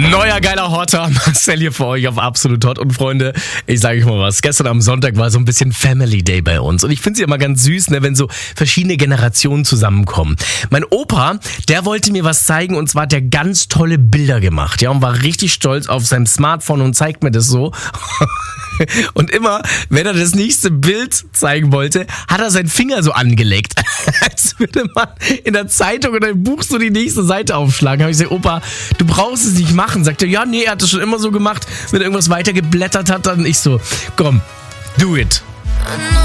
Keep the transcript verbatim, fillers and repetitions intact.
Neuer geiler Hotter, Marcel hier für euch auf Absolut Hot. Und Freunde, ich sage euch mal was, gestern am Sonntag war so ein bisschen Family Day bei uns. Und ich finde es ja immer ganz süß, ne, wenn so verschiedene Generationen zusammenkommen. Mein Opa, der wollte mir was zeigen und zwar hat der ganz tolle Bilder gemacht. Ja, und war richtig stolz auf sein Smartphone und zeigt mir das so. Und immer, wenn er das nächste Bild zeigen wollte, hat er seinen Finger so angelegt. Als würde man in der Zeitung oder im Buch so die nächste Seite aufschlagen. Habe ich gesagt, Opa, du brauchst es nicht machen. Sagt er, ja, nee, er hat das schon immer so gemacht. Wenn er irgendwas weiter geblättert hat, dann ich so, komm, do it.